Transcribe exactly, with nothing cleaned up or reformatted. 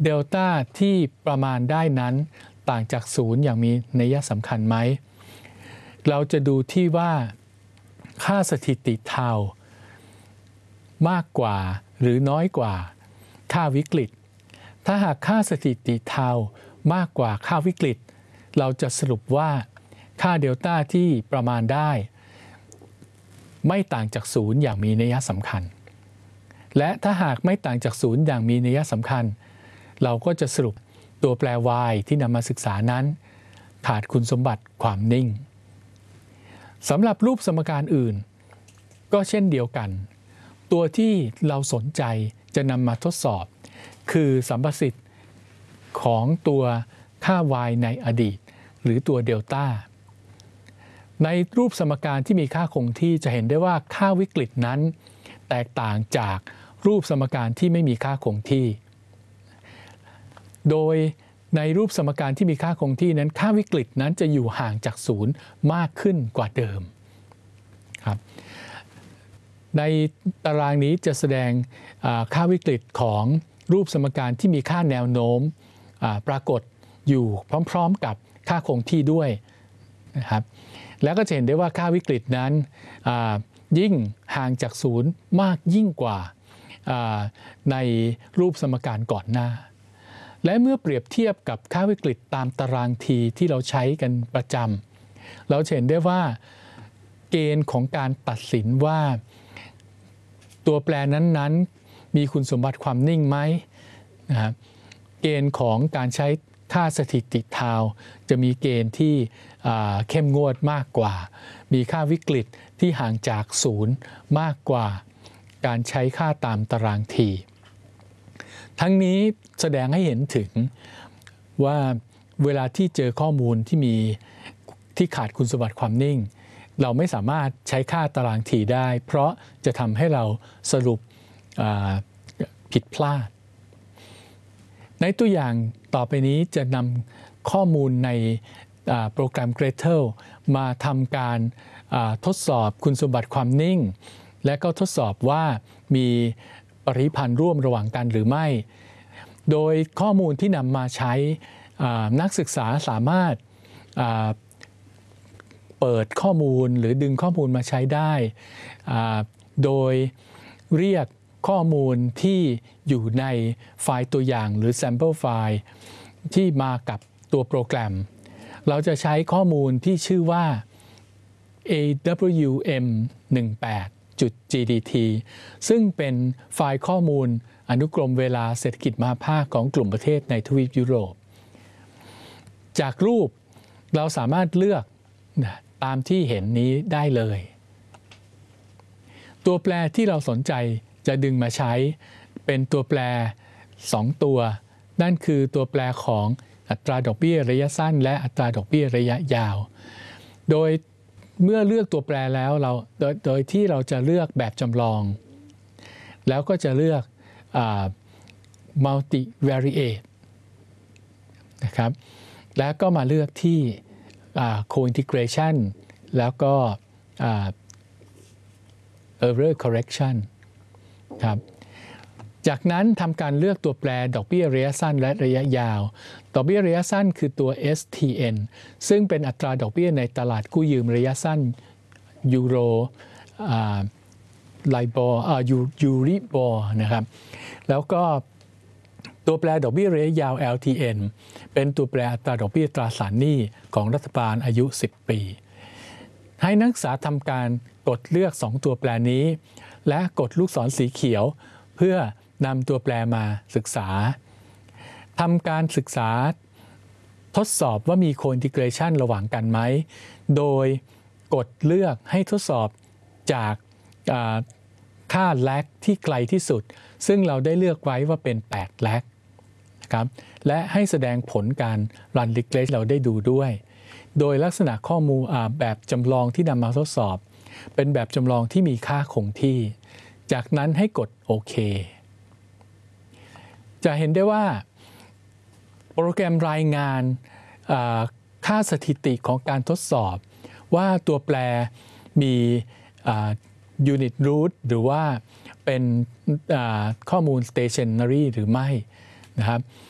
เดลต้าที่ประมาณได้นั้นต่างจากศูนย์อย่างมีนัยสำคัญไหมเราจะดูที่ว่าค่าสถิติทาวมากกว่าหรือน้อยกว่าค่าวิกฤตถ้าหากค่าสถิติทาวมากกว่าค่าวิกฤตเราจะสรุปว่าค่าเดลต้าที่ประมาณได้ไม่ต่างจากศูนย์อย่างมีนัยสำคัญและถ้าหากไม่ต่างจากศูนย์อย่างมีนัยสำคัญเราก็จะสรุปตัวแปร y ที่นำมาศึกษานั้นขาดคุณสมบัติความนิ่งสำหรับรูปสมการอื่นก็เช่นเดียวกันตัวที่เราสนใจจะนำมาทดสอบคือสัมประสิทธิ์ของตัวค่า y ในอดีตหรือตัวเดลต้าในรูปสมการที่มีค่าคงที่จะเห็นได้ว่าค่าวิกฤตนั้นแตกต่างจากรูปสมการที่ไม่มีค่าคงที่โดยในรูปสมการที่มีค่าคงที่นั้นค่าวิกฤตนั้นจะอยู่ห่างจากศูนย์มากขึ้นกว่าเดิมครับในตารางนี้จะแสดงค่าวิกฤตของรูปสมการที่มีค่าแนวโน้มปรากฏอยู่พร้อมๆกับค่าคงที่ด้วยนะครับแล้วก็จะเห็นได้ว่าค่าวิกฤตนั้นยิ่งห่างจากศูนย์มากยิ่งกว่าในรูปสมการก่อนหน้าและเมื่อเปรียบเทียบกับค่าวิกฤตตามตาราง t ที่เราใช้กันประจำเราเห็นได้ว่าเกณฑ์ของการตัดสินว่าตัวแปรนั้นๆมีคุณสมบัติความนิ่งไหมนะครับเกณฑ์ของการใช้ค่าสถิติทาวจะมีเกณฑ์ที่เข้มงวดมากกว่ามีค่าวิกฤตที่ห่างจากศูนย์มากกว่าการใช้ค่าตามตาราง t ทั้งนี้แสดงให้เห็นถึงว่าเวลาที่เจอข้อมูลที่มีที่ขาดคุณสมบัติความนิ่งเราไม่สามารถใช้ค่าตาราง t ได้เพราะจะทำให้เราสรุปผิดพลาดในตัวอย่างต่อไปนี้จะนำข้อมูลในโปรแกรม Gretel มาทำการทดสอบคุณสมบัติความนิ่งและก็ทดสอบว่ามีปริพันธ์ร่วมระหว่างกันหรือไม่โดยข้อมูลที่นำมาใช้นักศึกษาสามารถเปิดข้อมูลหรือดึงข้อมูลมาใช้ได้โดยเรียกข้อมูลที่อยู่ในไฟล์ตัวอย่างหรือ sample file ที่มากับตัวโปรแกรมเราจะใช้ข้อมูลที่ชื่อว่า เอ ดับเบิลยู เอ็ม หนึ่งแปด จุด จี ดี ที ซึ่งเป็นไฟล์ข้อมูลอนุกรมเวลาเศรษฐกิจมหภาคของกลุ่มประเทศในทวีปยุโรปจากรูปเราสามารถเลือกตามที่เห็นนี้ได้เลยตัวแปรที่เราสนใจจะดึงมาใช้เป็นตัวแปรสองตัวนั่นคือตัวแปรของอัตราดอกเบี้ยระยะสั้นและอัตราดอกเบี้ยระยะยาวโดยเมื่อเลือกตัวแปรแล้วเราโดยโดยที่เราจะเลือกแบบจำลองแล้วก็จะเลือก multivariate นะครับแล้วก็มาเลือกที่ co-integration แล้วก็ error correction ครับจากนั้นทำการเลือกตัวแปรดอกเบี้ยระยะสั้นและระยะยาวดอกเบี้ยระยะสั้นคือตัว เอส ที เอ็น ซึ่งเป็นอัตราดอกเบี้ยในตลาดกู้ยืมระยะสั้นยูโรไลบอร์ยูริบอร์นะครับแล้วก็ตัวแปรดอกเบี้ยระยะยาว แอล ที เอ็น เป็นตัวแปรอัตราดอกเบี้ยตราสารหนี้ของรัฐบาลอายุสิบปีให้นักศึกษาทำการกดเลือกสองตัวแปรนี้และกดลูกศรสีเขียวเพื่อนำตัวแปรมาศึกษาทำการศึกษาทดสอบว่ามี co-integration ระหว่างกันไหมโดยกดเลือกให้ทดสอบจากค่า lag ที่ไกลที่สุดซึ่งเราได้เลือกไว้ว่าเป็นแปด lag นะครับและให้แสดงผลการ run regression เราได้ดูด้วยโดยลักษณะข้อมูลแบบจำลองที่นำมาทดสอบเป็นแบบจำลองที่มีค่าคงที่จากนั้นให้กดโอเคจะเห็นได้ว่าโปรแกรมรายงานค่าสถิติของการทดสอบว่าตัวแปรมี unit root หรือว่าเป็นข้อมูล stationary หรือไม่นะครับ